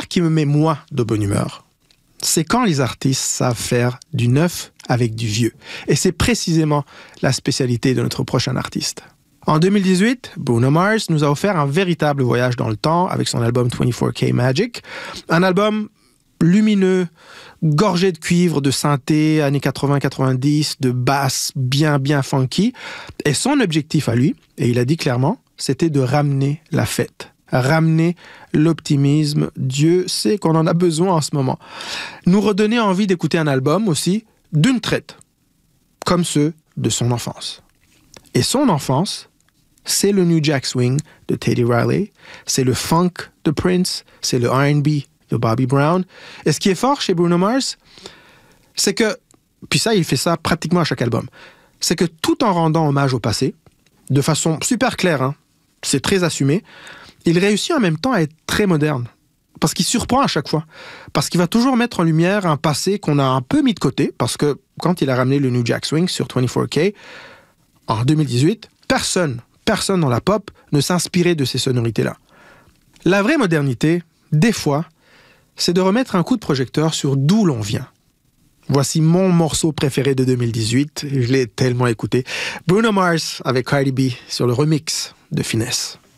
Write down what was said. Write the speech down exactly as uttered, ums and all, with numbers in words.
qui me met, moi, de bonne humeur, c'est quand les artistes savent faire du neuf avec du vieux. Et c'est précisément la spécialité de notre prochain artiste. En deux mille dix-huit, Bruno Mars nous a offert un véritable voyage dans le temps avec son album vingt-quatre K Magic. Un album lumineux, gorgé de cuivre, de synthé, années quatre-vingts quatre-vingt-dix, de basse bien, bien funky. Et son objectif à lui, et il a dit clairement, c'était de ramener la fête. Ramener l'optimisme. Dieu sait qu'on en a besoin en ce moment. Nous redonner envie d'écouter un album aussi d'une traite, comme ceux de son enfance. Et son enfance, c'est le New Jack Swing de Teddy Riley, c'est le funk de Prince, c'est le R and B de Bobby Brown. Et ce qui est fort chez Bruno Mars, c'est que, puis ça, il fait ça pratiquement à chaque album, c'est que tout en rendant hommage au passé, de façon super claire, hein, c'est très assumé, il réussit en même temps à être très moderne. Parce qu'il surprend à chaque fois. Parce qu'il va toujours mettre en lumière un passé qu'on a un peu mis de côté, parce que quand il a ramené le New Jack Swing sur vingt-quatre K, en deux mille dix-huit, personne, personne dans la pop ne s'inspirait de ces sonorités-là. La vraie modernité, des fois, c'est de remettre un coup de projecteur sur d'où l'on vient. Voici mon morceau préféré de deux mille dix-huit, je l'ai tellement écouté. Bruno Mars avec Cardi B sur le remix de Finesse.